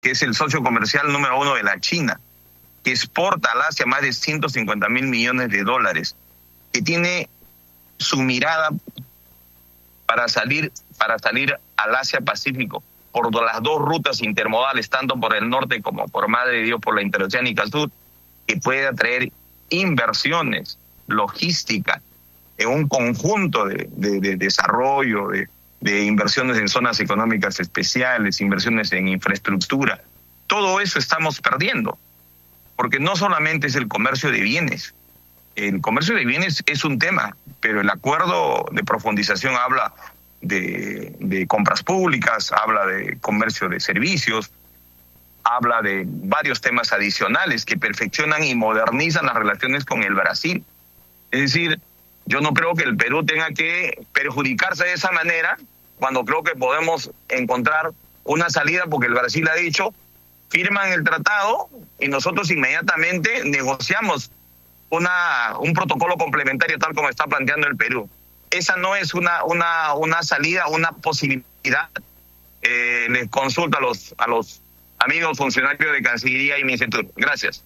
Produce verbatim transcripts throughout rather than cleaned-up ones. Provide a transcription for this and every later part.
que es el socio comercial número uno de la China, que exporta al Asia más de ciento cincuenta mil millones de dólares, que tiene su mirada para salir, para salir al Asia-Pacífico por las dos rutas intermodales, tanto por el norte como por Madre de Dios, por la Interoceánica Sur, que puede atraer inversiones, logística, en un conjunto de, de, de desarrollo, de, de inversiones en zonas económicas especiales, inversiones en infraestructura. Todo eso estamos perdiendo, porque no solamente es el comercio de bienes. El comercio de bienes es un tema, pero el acuerdo de profundización habla de, de compras públicas, habla de comercio de servicios, habla de varios temas adicionales que perfeccionan y modernizan las relaciones con el Brasil. Es decir, yo no creo que el Perú tenga que perjudicarse de esa manera cuando creo que podemos encontrar una salida, porque el Brasil ha dicho, firman el tratado y nosotros inmediatamente negociamos una un protocolo complementario tal como está planteando el Perú. Esa no es una una una salida, una posibilidad. Eh, les consulto a los a los amigos funcionarios de Cancillería y Mincetur. Gracias.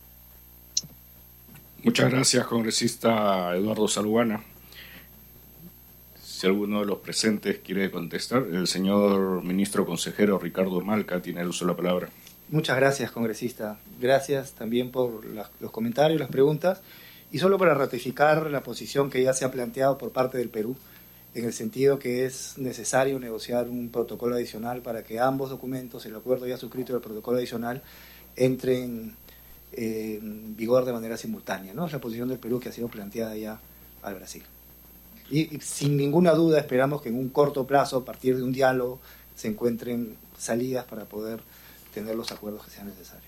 Muchas gracias, congresista Eduardo Salguana. Si alguno de los presentes quiere contestar, el señor ministro consejero Ricardo Malca tiene el uso de la palabra. Muchas gracias, congresista. Gracias también por la, los comentarios, las preguntas, y solo para ratificar la posición que ya se ha planteado por parte del Perú, en el sentido que es necesario negociar un protocolo adicional para que ambos documentos, el acuerdo ya suscrito y el protocolo adicional, entren eh, en vigor de manera simultánea, ¿no? Es la posición del Perú que ha sido planteada ya al Brasil. Y, y sin ninguna duda esperamos que en un corto plazo, a partir de un diálogo, se encuentren salidas para poder tener los acuerdos que sean necesarios.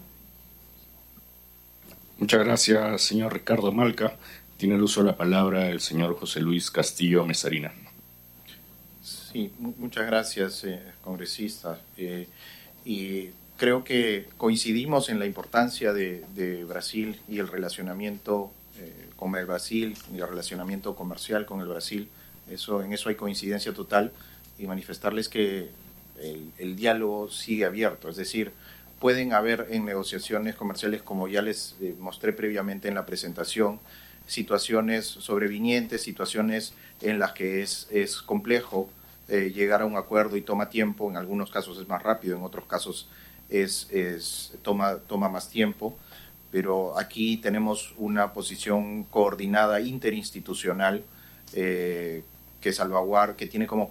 Muchas gracias, señor Ricardo Malca. Tiene el uso de la palabra el señor José Luis Castillo Mesarina. Sí, muchas gracias, eh, congresista. Eh, y creo que coincidimos en la importancia de, de Brasil y el relacionamiento eh, con el Brasil y el relacionamiento comercial con el Brasil. Eso, en eso hay coincidencia total, y manifestarles que El, el diálogo sigue abierto, es decir, pueden haber en negociaciones comerciales, como ya les eh, mostré previamente en la presentación, situaciones sobrevinientes, situaciones en las que es, es complejo eh, llegar a un acuerdo y toma tiempo. En algunos casos es más rápido, en otros casos es, es, toma, toma más tiempo, pero aquí tenemos una posición coordinada interinstitucional eh, que salvaguarda, que tiene como